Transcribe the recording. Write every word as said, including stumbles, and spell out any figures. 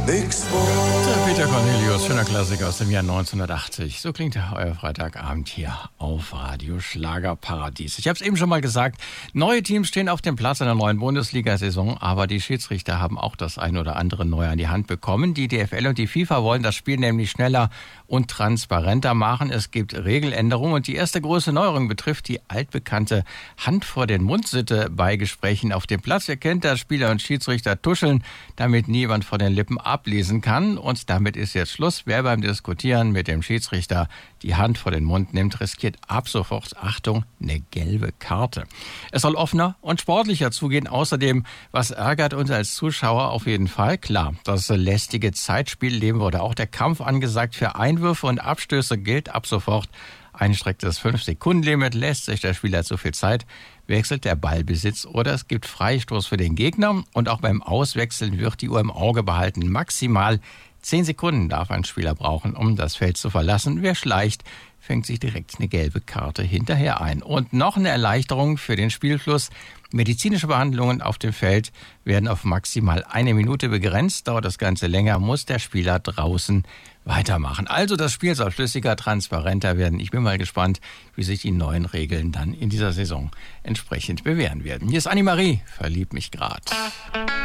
Nix Der Peter Cornelius, schöner Klassiker aus dem Jahr neunzehnhundertachtzig. So klingt euer Freitagabend hier auf Radio Schlagerparadies. Ich habe es eben schon mal gesagt, neue Teams stehen auf dem Platz in der neuen Bundesliga-Saison, aber die Schiedsrichter haben auch das ein oder andere neu an die Hand bekommen. Die D F L und die FIFA wollen das Spiel nämlich schneller und transparenter machen. Es gibt Regeländerungen und die erste große Neuerung betrifft die altbekannte Hand vor den Mund-Sitte bei Gesprächen auf dem Platz. Ihr kennt das, Spieler und Schiedsrichter tuscheln, damit niemand vor den Lippen ablesen kann. Und damit ist jetzt Schluss. Wer beim Diskutieren mit dem Schiedsrichter die Hand vor den Mund nimmt, riskiert ab sofort, Achtung, eine gelbe Karte. Es soll offener und sportlicher zugehen. Außerdem, was ärgert uns als Zuschauer auf jeden Fall? Klar, das lästige Zeitspiel, dem wurde auch der Kampf angesagt. Für Einwürfe und Abstöße gilt ab sofort ein striktes fünf Sekunden Limit. Lässt sich der Spieler zu viel Zeit, wechselt der Ballbesitz oder es gibt Freistoß für den Gegner. Und auch beim Auswechseln wird die Uhr im Auge behalten. Maximal zehn Sekunden darf ein Spieler brauchen, um das Feld zu verlassen. Wer schleicht, fängt sich direkt eine gelbe Karte hinterher ein. Und noch eine Erleichterung für den Spielfluss. Medizinische Behandlungen auf dem Feld werden auf maximal eine Minute begrenzt. Dauert das Ganze länger, muss der Spieler draußen weitermachen. Also das Spiel soll flüssiger, transparenter werden. Ich bin mal gespannt, wie sich die neuen Regeln dann in dieser Saison entsprechend bewähren werden. Hier ist Annemarie, verliebt mich grad.